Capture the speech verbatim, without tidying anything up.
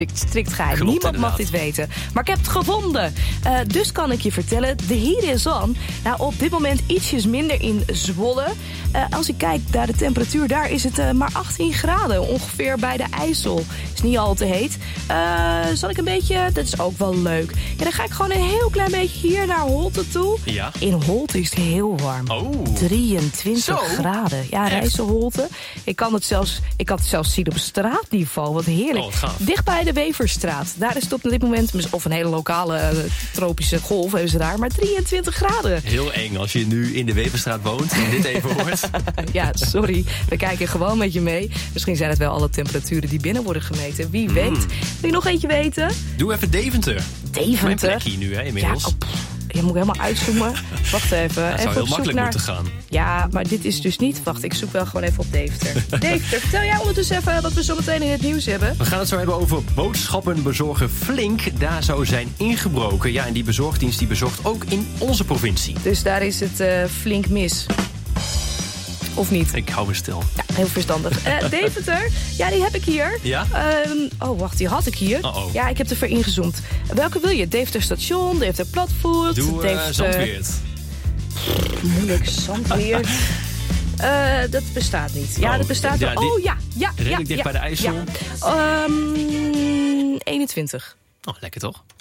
strikt geheim. Klopt, Niemand mag inderdaad. dit weten. Maar ik heb het gevonden. Uh, dus kan ik je vertellen, de heat is on. Nou, op dit moment ietsjes minder in Zwolle. Uh, als ik kijk naar de temperatuur, daar is het uh, maar achttien graden. Ongeveer bij de IJssel. Is niet al te heet. Uh, zal ik een beetje... Dat is ook wel leuk. Ja, dan ga ik gewoon een heel klein beetje hier naar Holte toe. Ja. In Holte is het heel warm. Oh. drieëntwintig Zo? graden. Ja, Rijsselholte. Ik kan het zelfs, ik kan het zelfs zien op straatniveau. Wat heerlijk. Oh, wat gaaf. Dicht bij de Weverstraat. Daar is het op dit moment, of een hele lokale uh, tropische golf hebben ze daar, maar drieëntwintig graden. Heel eng als je nu in de Weverstraat woont en dit even hoort. Ja, sorry. We kijken gewoon met je mee. Misschien zijn het wel alle temperaturen die binnen worden gemeten. Wie Mm. weet. Wil je nog eentje weten? Doe even Deventer. Deventer. Mijn plek hier nu, hè, inmiddels. Ja, oh, pff, je moet helemaal uitzoomen. Wacht even. Dat even zou heel op zoek makkelijk naar... moeten gaan. Ja, maar dit is dus niet... Wacht, ik zoek wel gewoon even op Deventer. Deventer, vertel jij ondertussen even wat we zo meteen in het nieuws hebben. We gaan het zo hebben over boodschappenbezorger Flink. Daar zou zijn ingebroken. Ja, en die bezorgdienst die bezorgt ook in onze provincie. Dus daar is het uh, flink mis. Of niet? Ik hou me stil. Ja, heel verstandig. Uh, Deventer, ja, die heb ik hier. Ja? Um, oh, wacht, die had ik hier. Uh-oh. Ja, ik heb er voor ingezoomd. Welke wil je? Deventer Station, Deventer Platvoet, Doe uh, Deventer... Zandweert. Moeilijk, Zandweert. uh, dat bestaat niet. Ja, Oh, dat bestaat ja, wel. Oh, ja, ja, redelijk ja, dicht ja, bij de IJssel. Ja. Um, eenentwintig. Oh, lekker toch?